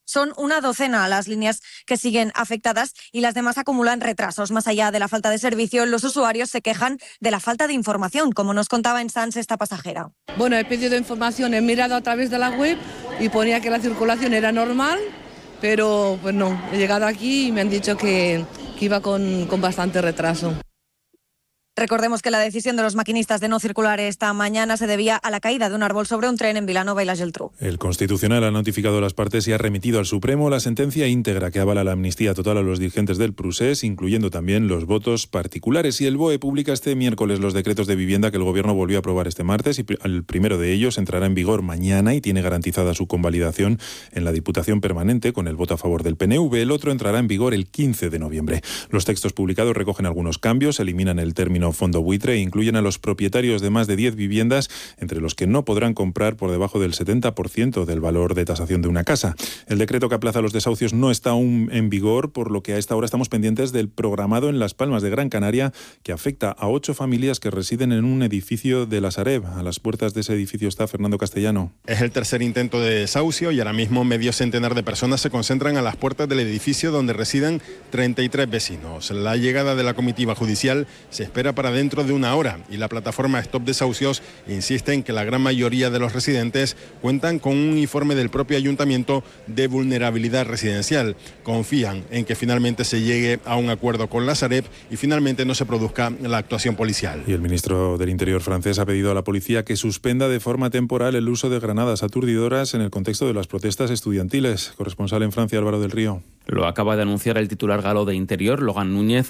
Son una docena las líneas que siguen afectadas y las demás acumulan retrasos. Más allá de la falta de servicio, los usuarios se quejan de la falta de información, como nos contaba en Sants esta pasajera. Bueno, he pedido información, he mirado a través de la web y ponía que la circulación era normal, pero pues no, he llegado aquí y me han dicho que iba con bastante retraso. Recordemos que la decisión de los maquinistas de no circular esta mañana se debía a la caída de un árbol sobre un tren en Vilanova y la Geltrú. El Constitucional ha notificado a las partes y ha remitido al Supremo la sentencia íntegra que avala la amnistía total a los dirigentes del Prusés, incluyendo también los votos particulares. Y el BOE publica este miércoles los decretos de vivienda que el Gobierno volvió a aprobar este martes, y el primero de ellos entrará en vigor mañana y tiene garantizada su convalidación en la Diputación Permanente con el voto a favor del PNV. El otro entrará en vigor el 15 de noviembre. Los textos publicados recogen algunos cambios, eliminan el término fondo buitre e incluyen a los propietarios de más de 10 viviendas, entre los que no podrán comprar por debajo del 70% del valor de tasación de una casa. El decreto que aplaza los desahucios no está aún en vigor, por lo que a esta hora estamos pendientes del programado en Las Palmas de Gran Canaria, que afecta a 8 familias que residen en un edificio de la Sareb. A las puertas de ese edificio está Fernando Castellano. Es el tercer intento de desahucio y ahora mismo medio centenar de personas se concentran a las puertas del edificio donde residen 33 vecinos. La llegada de la comitiva judicial se espera para dentro de una hora y la plataforma Stop Desahucios insiste en que la gran mayoría de los residentes cuentan con un informe del propio ayuntamiento de vulnerabilidad residencial. Confían en que finalmente se llegue a un acuerdo con la Sareb y finalmente no se produzca la actuación policial. Y el ministro del Interior francés ha pedido a la policía que suspenda de forma temporal el uso de granadas aturdidoras en el contexto de las protestas estudiantiles. Corresponsal en Francia, Álvaro del Río. Lo acaba de anunciar el titular galo de Interior, Logan Núñez.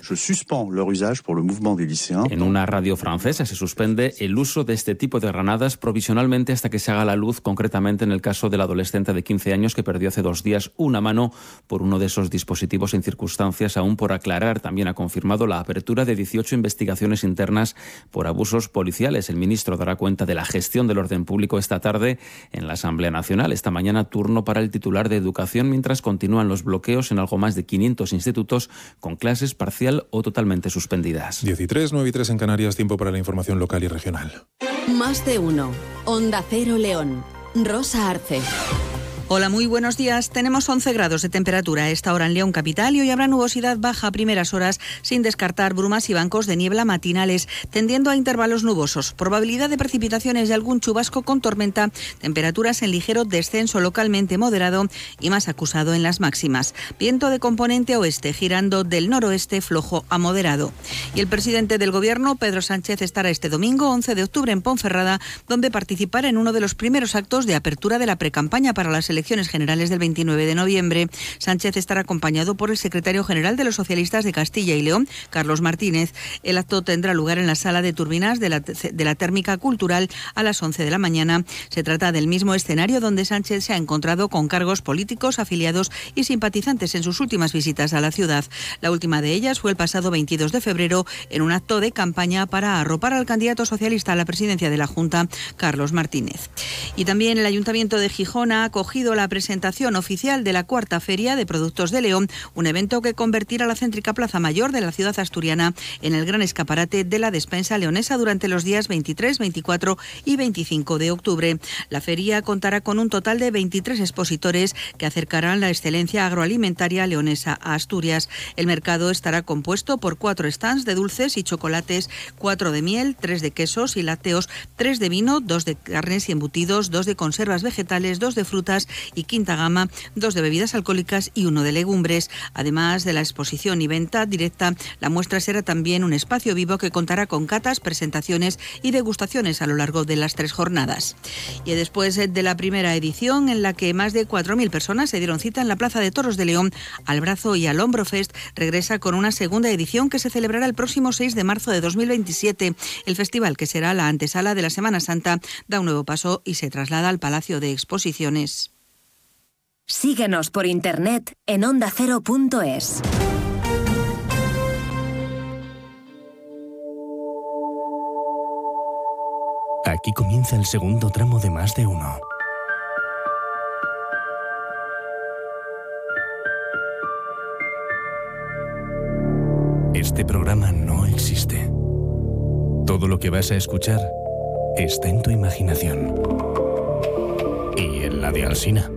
En una radio francesa se suspende el uso de este tipo de granadas provisionalmente hasta que se haga la luz, concretamente en el caso del adolescente de 15 años que perdió hace 2 días una mano por uno de esos dispositivos en circunstancias aún por aclarar. También ha confirmado la apertura de 18 investigaciones internas por abusos policiales. El ministro dará cuenta de la gestión del orden público esta tarde en la Asamblea Nacional. Esta mañana turno para el titular de Educación, mientras continúan los bloqueos en algo más de 500 institutos con clases parcial o totalmente suspendidas. 13, 9 y 3 en Canarias, tiempo para la información local y regional. Más de uno. Onda Cero León. Rosa Arce. Hola, muy buenos días. Tenemos 11 grados de temperatura a esta hora en León capital y hoy habrá nubosidad baja a primeras horas, sin descartar brumas y bancos de niebla matinales, tendiendo a intervalos nubosos. Probabilidad de precipitaciones de algún chubasco con tormenta, temperaturas en ligero descenso localmente moderado y más acusado en las máximas. Viento de componente oeste, girando del noroeste flojo a moderado. Y el presidente del Gobierno, Pedro Sánchez, estará este domingo 11 de octubre en Ponferrada, donde participará en uno de los primeros actos de apertura de la precampaña para las elecciones generales del 29 de noviembre. Sánchez estará acompañado por el secretario general de los socialistas de Castilla y León, Carlos Martínez. El acto tendrá lugar en la sala de turbinas de la Térmica Cultural a las 11 de la mañana. Se trata del mismo escenario donde Sánchez se ha encontrado con cargos políticos, afiliados y simpatizantes en sus últimas visitas a la ciudad. La última de ellas fue el pasado 22 de febrero en un acto de campaña para arropar al candidato socialista a la presidencia de la Junta, Carlos Martínez. Y también el Ayuntamiento de Gijón ha acogido la presentación oficial de la 4ª Feria de Productos de León, un evento que convertirá la céntrica Plaza Mayor de la ciudad asturiana en el gran escaparate de la despensa leonesa durante los días 23, 24 y 25 de octubre. La feria contará con un total de 23 expositores que acercarán la excelencia agroalimentaria leonesa a Asturias. El mercado estará compuesto por 4 stands de dulces y chocolates, 4 de miel, 3 de quesos y lácteos, 3 de vino, 2 de carnes y embutidos, 2 de conservas vegetales, 2 de frutas y quinta gama, 2 de bebidas alcohólicas y 1 de legumbres. Además de la exposición y venta directa, la muestra será también un espacio vivo que contará con catas, presentaciones y degustaciones a lo largo de las 3 jornadas. Y después de la primera edición, en la que más de 4.000 personas se dieron cita en la Plaza de Toros de León, Al Brazo y al Hombro Fest regresa con una segunda edición que se celebrará el próximo 6 de marzo de 2027. El festival, que será la antesala de la Semana Santa, da un nuevo paso y se traslada al Palacio de Exposiciones. Síguenos por internet en ondacero.es. Aquí comienza el segundo tramo de Más de Uno. Este programa no existe. Todo lo que vas a escuchar está en tu imaginación. Y en la de Alsina.